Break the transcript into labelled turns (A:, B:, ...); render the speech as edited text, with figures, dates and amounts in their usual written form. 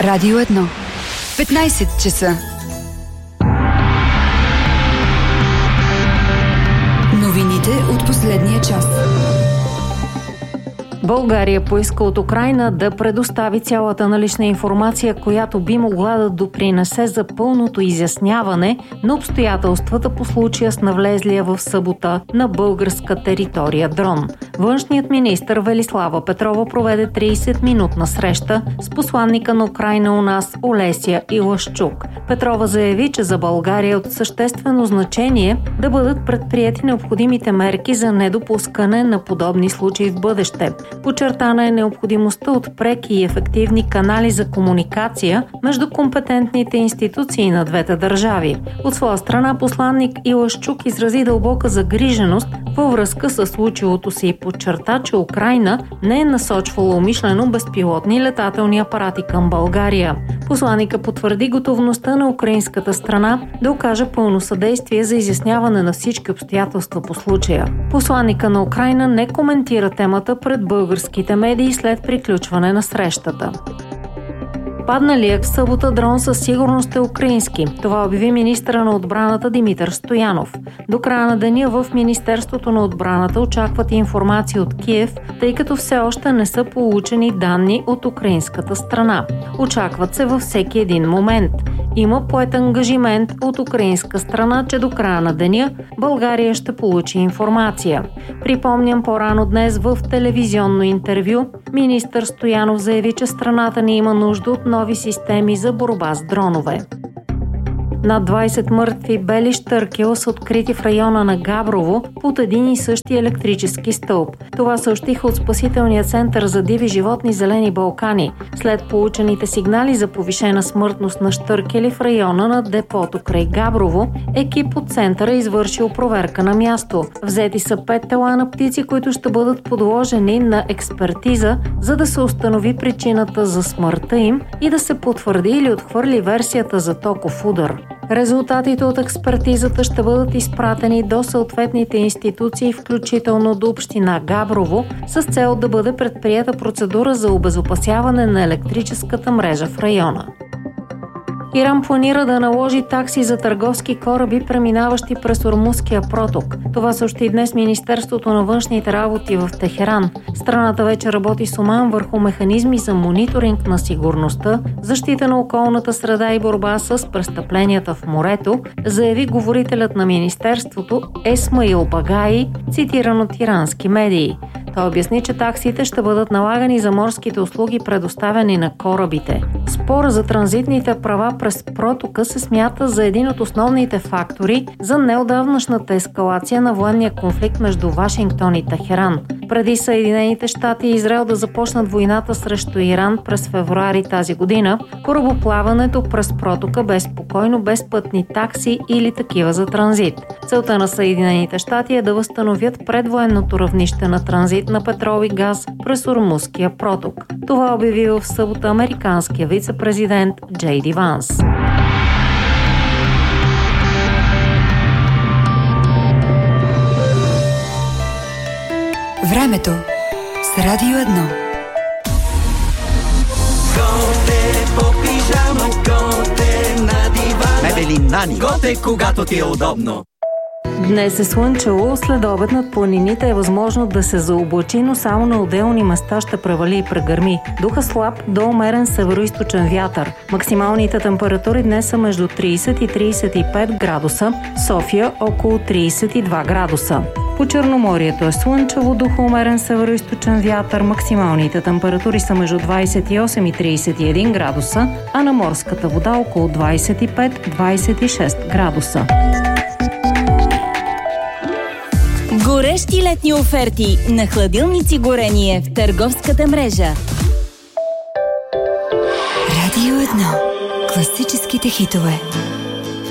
A: Радио 1. 15 часа. Новините от последния час.
B: България поиска от Украйна да предостави цялата налична информация, която би могла да допринесе за пълното изясняване на обстоятелствата по случая с навлезлия в събота на българска територия дрон. Външният министър Велислава Петрова проведе 30-минутна среща с посланника на Украйна у нас Олеся Илашчук. Петрова заяви, че за България е от съществено значение да бъдат предприети необходимите мерки за недопускане на подобни случаи в бъдеще. Подчертана е необходимостта от преки и ефективни канали за комуникация между компетентните институции на двете държави. От своя страна посланник Илашчук изрази дълбока загриженост във връзка с случилото се и подчерта, че Украйна не е насочвала умишлено безпилотни летателни апарати към България. Посланника потвърди готовността на украинската страна да окаже пълно съдействие за изясняване на всички обстоятелства по случая. Посланника на Украйна не коментира темата пред българските медии след приключване на срещата. Падналият в събота дрон със сигурност е украински. Това обяви министъра на отбраната Димитър Стоянов. До края на деня в Министерството на отбраната очакват информация от Киев, тъй като все още не са получени данни от украинската страна. Очакват се във всеки един момент. Има поет ангажимент от украинска страна, че до края на деня България ще получи информация. Припомням, по-рано днес в телевизионно интервю министър Стоянов заяви, че страната ни има нужда от нови системи за борба с дронове. Над 20 мъртви бели щъркела са открити в района на Габрово под един и същи електрически стълб. Това съобщиха от Спасителния център за диви животни Зелени Балкани. След получените сигнали за повишена смъртност на щъркели в района на депото край Габрово, екип от центъра извършил проверка на място. Взети са 5 тела на птици, които ще бъдат подложени на експертиза, за да се установи причината за смъртта им и да се потвърди или отхвърли версията за токов удар. Резултатите от експертизата ще бъдат изпратени до съответните институции, включително до община Габрово, с цел да бъде предприета процедура за обезопасяване на електрическата мрежа в района. Иран планира да наложи такси за търговски кораби, преминаващи през Ормузския проток. Това съобщи днес Министерството на външните работи в Техеран. Страната вече работи с Оман върху механизми за мониторинг на сигурността, защита на околната среда и борба с престъпленията в морето, заяви говорителят на Министерството Есмаил Багаи, цитиран от ирански медии. Той обясни, че таксите ще бъдат налагани за морските услуги, предоставени на корабите. Спора за транзитните права през протока се смята за един от основните фактори за неотдавнашната ескалация на военния конфликт между Вашингтон и Техеран. Преди Съединените щати и Израел да започнат войната срещу Иран през февруари тази година, корабоплаването през протока бе спокойно, без пътни такси или такива за транзит. Целта на Съединените щати е да възстановят предвоенното равнище на транзит на петрол и газ през Ормузския проток. Това обяви в събота американския вице-президент Джей Ди Ванс.
A: Времето с Радио 1.
C: Готе по пижама, готе на дивана. Мебели Нани. Готе, когато ти е удобно.
B: Днес е слънчево, след обед над планините е възможно да се заоблачи, но само на отделни места ще превали и прегърми. Духа слаб до умерен североизточен вятър. Максималните температури днес са между 30 и 35 градуса, София около 32 градуса. По Черноморието е слънчево, духа умерен североизточен вятър, максималните температури са между 28 и 31 градуса, а на морската вода около 25-26 градуса.
D: Горещи летни оферти на хладилници горение в търговската мрежа.
A: Радио 1. Класическите хитове.